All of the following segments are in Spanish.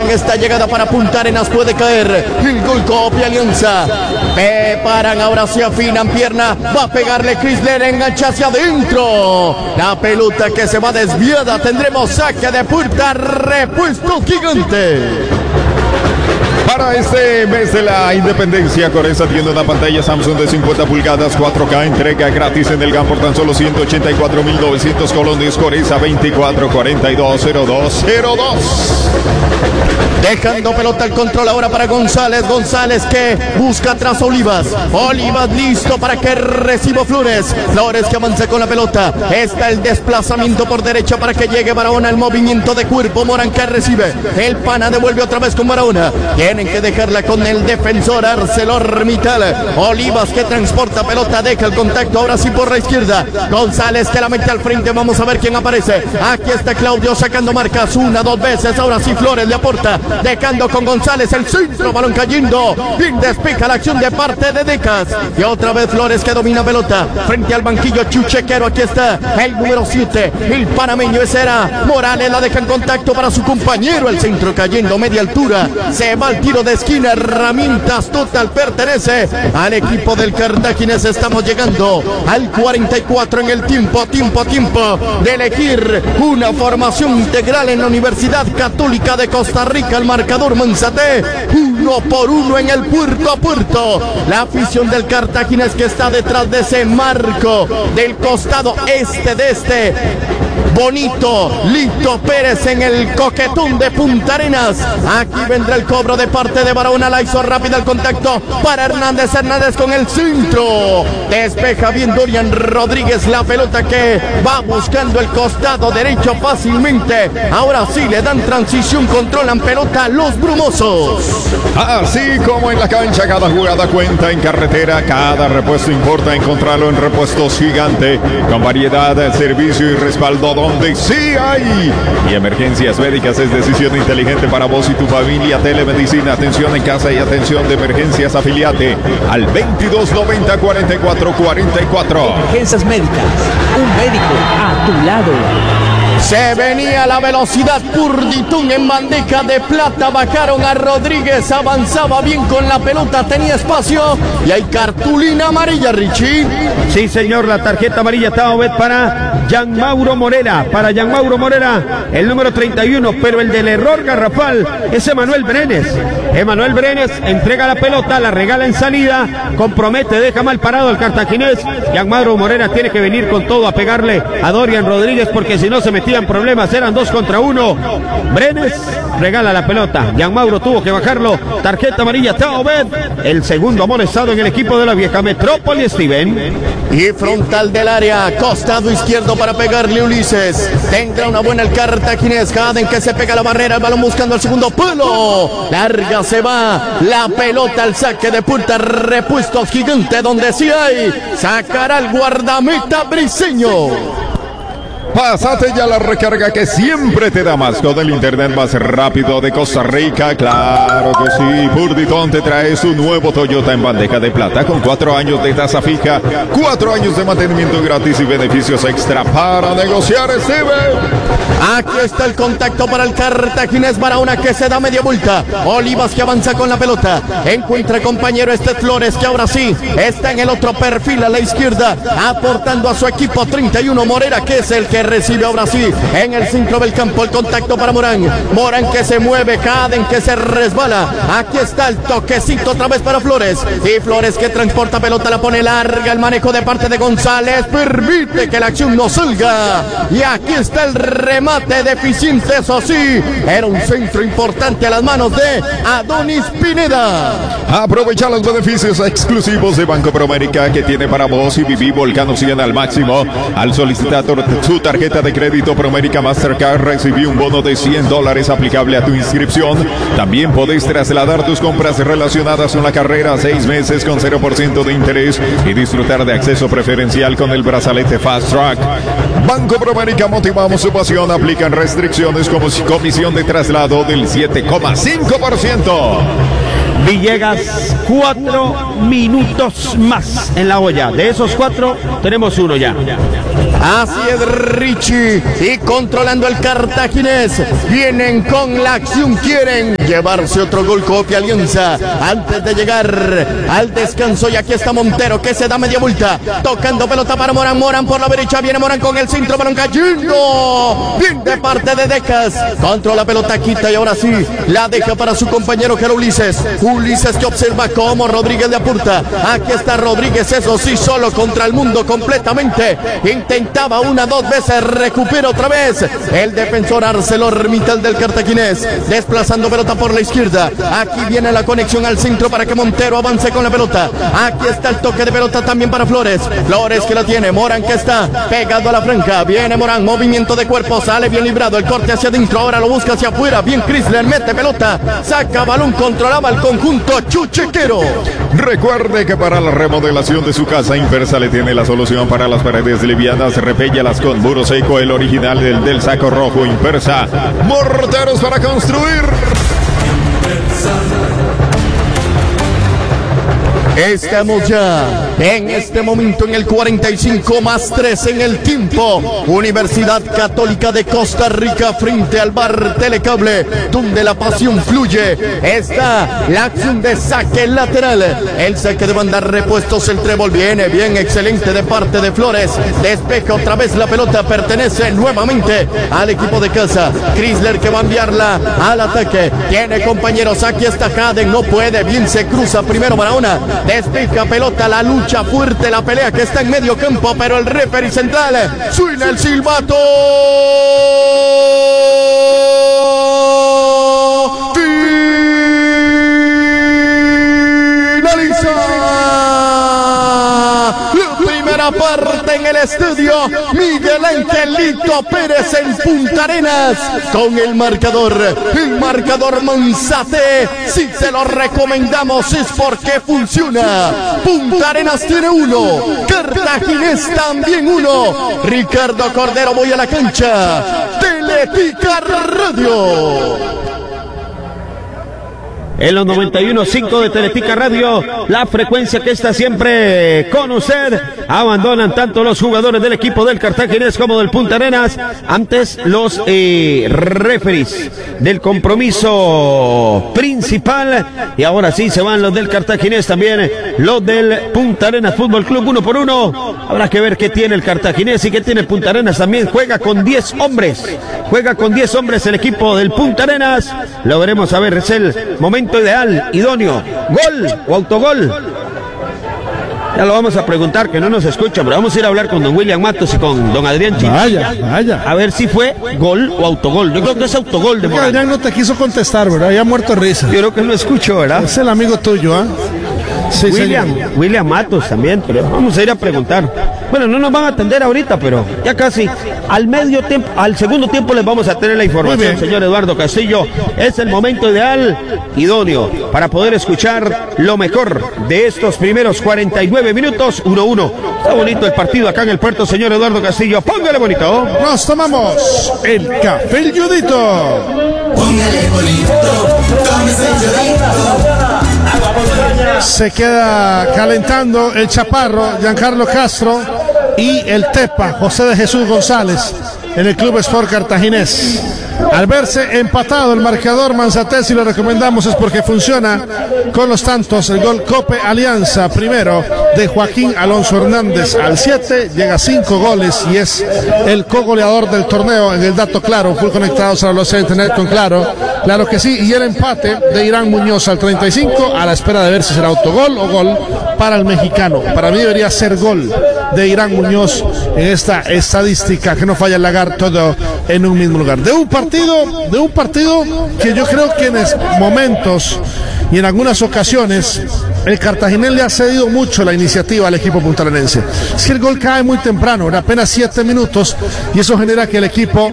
en esta llegada para Punta Arenas, puede caer el gol copia Alianza. Preparan, ahora se afinan pierna, va a pegarle Chrysler, engancha hacia adentro. La pelota que se va desviada, tendremos saque de puerta, repuesto gigante. Para este mes de la independencia, Coresa tiene una pantalla Samsung de 50 pulgadas 4K, entrega gratis en el GAN por tan solo 184.900 colones. Coresa 24420202. Dejando pelota al control ahora para González. González que busca atrás a Olivas. Olivas listo para que reciba Flores. Flores que avanza con la pelota. Está el desplazamiento por derecha para que llegue Barahona. El movimiento de cuerpo. Morán que recibe. El Pana devuelve otra vez con Barahona. Tienen que dejarla con el defensor ArcelorMittal. Olivas que transporta pelota. Deja el contacto ahora sí por la izquierda. González que la mete al frente. Vamos a ver quién aparece. Aquí está Claudio sacando marcas. Una, dos veces. Ahora sí Flores le aporta. Dejando con González el centro, balón cayendo. Bien despeja la acción de parte de Decas. Y otra vez Flores que domina pelota. Frente al banquillo Chuchequero. Aquí está el número 7. El panameño, ese era Morales. La deja en contacto para su compañero. El centro cayendo media altura. Se va al tiro de esquina. Herramientas total pertenece al equipo del Cartaginés. Estamos llegando al 44 en el tiempo de elegir una formación integral en la Universidad Católica de Costa Rica. El marcador Manzate, 1-1 en el puerto a puerto. La afición del Cartaginés que está detrás de ese marco del costado este de este bonito Lito Pérez en el coquetón de Punta Arenas. Aquí vendrá el cobro de parte de Barahona. La hizo rápida el contacto para Hernández. Hernández con el centro. Despeja bien Dorian Rodríguez la pelota que va buscando el costado derecho fácilmente. Ahora sí le dan transición, controlan pelota los brumosos. Así como en la cancha, cada jugada cuenta. En carretera, cada repuesto importa. Encontrarlo en Repuestos Gigante, con variedad, servicio y respaldo donde sí hay. Y emergencias médicas es decisión inteligente para vos y tu familia. Telemedicina, atención en casa y atención de emergencias. Afiliate al 2290-4444. Emergencias médicas, un médico a tu lado. Se venía la velocidad, Purditún en bandeja de plata, bajaron a Rodríguez, avanzaba bien con la pelota, tenía espacio y hay cartulina amarilla, Richie. Sí señor, la tarjeta amarilla está para Gianmauro Morera, el número 31, pero el del error garrafal es Emanuel Brenes. Emanuel Brenes entrega la pelota, la regala en salida, compromete, deja mal parado al cartaginés. Gianmauro Morera tiene que venir con todo a pegarle a Dorian Rodríguez, porque si no se metían problemas, eran 2 contra 1. Brenes regala la pelota, Gianmauro tuvo que bajarlo, tarjeta amarilla, Taobed, el segundo amonestado en el equipo de la vieja metrópoli, Steven. Y frontal del área, costado izquierdo para pegarle Ulises. Tendrá una buena el cartaginés. Jaden que se pega a la barrera, el balón buscando el segundo palo. Larga se va la pelota al saque de puerta. Repuestos Gigante donde sí hay. Sacará el guardameta briseño. Pásate ya la recarga que siempre te da más con el internet más rápido de Costa Rica. Claro que sí, Purditón te trae su nuevo Toyota en bandeja de plata con 4 años de tasa fija, 4 años de mantenimiento gratis y beneficios extra para negociar, Steven. Aquí está el contacto para el Cartaginés. Barahona que se da media vuelta. Olivas que avanza con la pelota. Encuentra compañero Flores que ahora sí está en el otro perfil a la izquierda, aportando a su equipo 31. Morera que es el que recibe ahora sí en el centro del campo. El contacto para Morán. Morán que se mueve. Jaden que se resbala. Aquí está el toquecito otra vez para Flores. Y Flores que transporta pelota, la pone larga. El manejo de parte de González permite que la acción no salga. Y aquí está el remate deficiente, eso sí. Era un centro importante a las manos de Adonis Pineda. Aprovecha los beneficios exclusivos de Banco Promérica que tiene para vos y viví Volcano 100 al máximo. Al solicitar su tarjeta de crédito Promérica Mastercard, recibí un bono de $100 aplicable a tu inscripción. También podés trasladar tus compras relacionadas con la carrera a 6 meses con 0% de interés y disfrutar de acceso preferencial con el brazalete Fast Track. Banco Promérica, motivamos su pasión. Aplican restricciones como comisión de traslado del 7,5%. Villegas, 4 minutos más en la olla. De esos 4, tenemos 1 ya. Así es, Richie. Y controlando el cartaginés. Vienen con la acción. Quieren llevarse otro gol. Copia Alianza. Antes de llegar al descanso. Y aquí está Montero, que se da media vuelta. Tocando pelota para Morán. Morán por la derecha. Viene Morán con el centro. Balón cayendo. Bien de parte de Decas. Controla pelota, quita y ahora sí la deja para su compañero que era Ulises. Ulises que observa cómo Rodríguez le apunta. Aquí está Rodríguez, eso sí, solo contra el mundo completamente. Intentaba 1, 2 veces, recupera otra vez el defensor ArcelorMittal del cartaginés, desplazando pelota por la izquierda. Aquí viene la conexión al centro para que Montero avance con la pelota. Aquí está el toque de pelota también para Flores. Flores que la tiene, Morán que está pegado a la franja. Viene Morán, movimiento de cuerpo, sale bien librado, el corte hacia adentro, ahora lo busca hacia afuera. Bien Chrysler, mete pelota, saca balón, controlaba el conjunto chuchequero. Recuerde que para la remodelación de su casa, Impersa le tiene la solución para las paredes livianas. Repéllalas con muro seco, el original del saco rojo. Impersa, morteros para construir. Estamos ya en este momento en el 45+3 en el tiempo. Universidad Católica de Costa Rica frente al bar Telecable, donde la pasión fluye. Está la acción de saque lateral. El saque de banda, repuestos, el trébol viene bien, excelente de parte de Flores. Despeja otra vez la pelota, pertenece nuevamente al equipo de casa. Chrysler que va a enviarla al ataque. Tiene compañeros, aquí está Jaden, no puede, bien se cruza primero Barahona. Despeja pelota, la lucha fuerte, la pelea que está en medio campo, pero el referee central suena el silbato. Finaliza la primera parte en el estudio. Miguel Angelito Pérez en Punta Arenas con el marcador Monzate. Si te lo recomendamos es porque funciona. Punta Arenas tiene 1, Cartaginés también 1. Ricardo Cordero, voy a la cancha. Teletica Radio. En los 91.5 de Teletica Radio, la frecuencia que está siempre con usted. Abandonan tanto los jugadores del equipo del Cartaginés como del Punta Arenas. Antes los referees del compromiso principal. Y ahora sí se van los del Cartaginés, también los del Punta Arenas Fútbol Club, 1 por 1. Habrá que ver qué tiene el Cartaginés y qué tiene el Punta Arenas. También juega con 10 hombres. Juega con 10 hombres el equipo del Punta Arenas. Lo veremos a ver, es el momento ideal, idóneo. ¿Gol o autogol? Ya lo vamos a preguntar, que no nos escuchan, pero vamos a ir a hablar con don William Matos y con don Adrián Chich. Vaya. A ver si fue gol o autogol. Yo creo que es autogol de Morán. Adrián no te quiso contestar, ¿verdad? Ya muerto de risa. Yo creo que no escucho, ¿verdad? Es el amigo tuyo, ¿ah? Sí, William Matos también, pero vamos a ir a preguntar. Bueno, no nos van a atender ahorita, pero ya casi al segundo tiempo les vamos a tener la información, señor Eduardo Castillo. Es el momento ideal, idóneo, para poder escuchar lo mejor de estos primeros 49 minutos, 1-1. Está bonito el partido acá en el puerto, señor Eduardo Castillo. Póngale bonito. Nos tomamos el café El Yudito. Póngale bonito, tómese el Yudito. Se queda calentando el Chaparro, Giancarlo Castro, y el Tepa, José de Jesús González, en el Club Sport Cartaginés. Al verse empatado el marcador, Manzate, si lo recomendamos es porque funciona con los tantos. El gol Cope Alianza, primero de Joaquín Alonso Hernández al 7, llega a 5 goles y es el co-goleador del torneo. En el dato claro, full conectados a los internet con Claro que sí. Y el empate de Irán Muñoz al 35, a la espera de ver si será autogol o gol para el mexicano. Para mí debería ser gol de Irán Muñoz en esta estadística, que no falla el lagar, todo en un mismo lugar. De un partido que yo creo que en momentos y en algunas ocasiones el Cartaginés le ha cedido mucho la iniciativa al equipo puntarenense. Es que el gol cae muy temprano, apenas 7 minutos, y eso genera que el equipo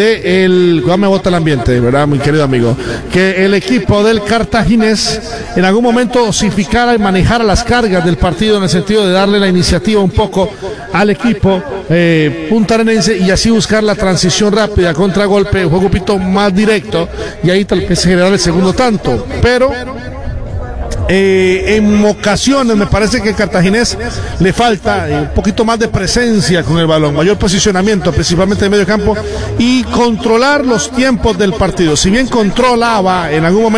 me bota el ambiente, ¿verdad, mi querido amigo? Que el equipo del Cartaginés en algún momento dosificara y manejara las cargas del partido, en el sentido de darle la iniciativa un poco al equipo puntarenense y así buscar la transición rápida, contragolpe, un juego un poquito más directo, y ahí tal vez generar el segundo tanto. Pero En ocasiones me parece que el cartaginés le falta un poquito más de presencia con el balón, mayor posicionamiento, principalmente en medio campo, y controlar los tiempos del partido. Si bien controlaba en algún momento